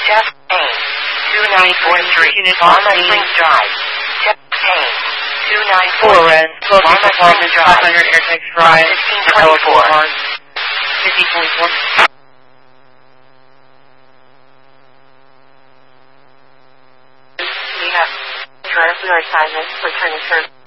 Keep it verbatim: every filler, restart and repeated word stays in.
Jeff Payne. two nine four three. Mama Springs Drive. Jeff Payne. two nine four Four Ren. Closing performance. five hundred AirTex Ryan. fifteen twenty-four. fifteen twenty-four. We have your assignments for turning service.